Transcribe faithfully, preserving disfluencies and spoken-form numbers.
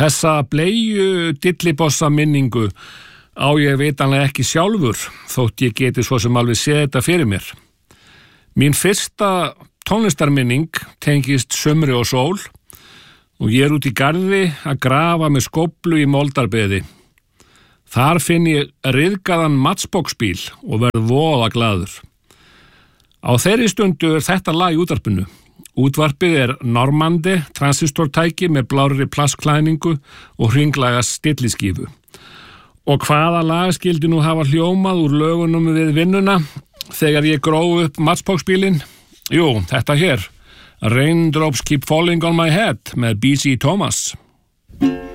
Þessa bleiu dillibossa minningu á ég vitanlega ekki sjálfur, þótt ég geti svo sem alveg séð þetta fyrir mér. Mín fyrsta tónlistarminning tengist sumri og sól og ég er út í garði að grafa með skóflu í moldarbeði. Þar finn ég ryðgaðan matchboxbíl og verð voða glaður. Á þeirri stundu er þetta lag í útvarpinu. Útvarpið er Normandi transistortæki með blárri plastklæðningu og hringlaga stilliskífu. Og hvaða lag skyldi nú hafa hljómað úr lögunum við vinnuna þegar ég gróf upp matchboxbílinn? Jú, þetta hér. Raindrops Keep Falling on My Head með B C Thomas.